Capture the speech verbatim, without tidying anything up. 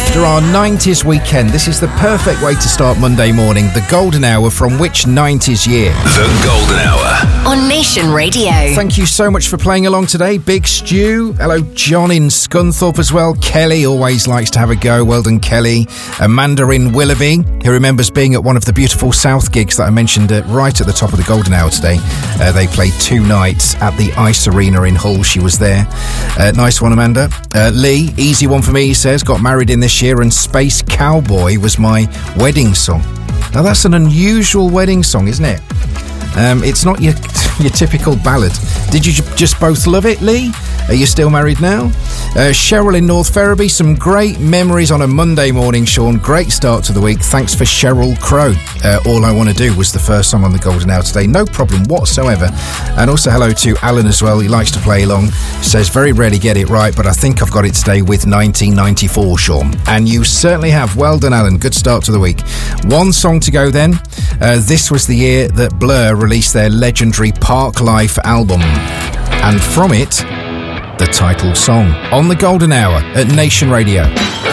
After our nineties weekend, this is the perfect way to start Monday morning. The Golden Hour from which nineties year? The Golden Hour. On Nation Radio. Thank you so much for playing along today. Big Stu. Hello, John in Scunthorpe as well. Kelly always likes to have a go. Well done, Kelly. Amanda in Willoughby, who remembers being at one of the beautiful South gigs that I mentioned uh, right at the top of the Golden Hour today. Uh, they played two nights at the Ice Arena in Hull. She was there. Uh, nice one, Amanda. Uh, Lee, easy one for me, he says. Got married in this year and Space Cowboy was my wedding song. Now that's an unusual wedding song, isn't it? Um, it's not your your typical ballad. Did you just both love it, Lee? Are you still married now? Uh, Cheryl in North Ferriby, some great memories on a Monday morning, Sean. Great start to the week. Thanks for Cheryl Crow. Uh, All I Want to Do was the first song on the Golden Hour today. No problem whatsoever. And also hello to Alan as well. He likes to play along. Says, very rarely get it right, but I think I've got it today with nineteen ninety-four, Sean. And you certainly have. Well done, Alan. Good start to the week. One song to go then. Uh, this was the year that Blur released their legendary Park Life album. And from it, the title song on the Golden Hour at Nation Radio.